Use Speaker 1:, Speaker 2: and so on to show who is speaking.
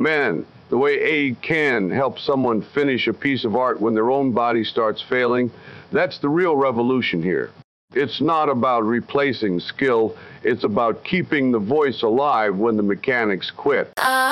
Speaker 1: Men, the way A can help someone finish a piece of art when their own body starts failing, that's the real revolution here. It's not about replacing skill, it's about keeping the voice alive when the mechanics quit.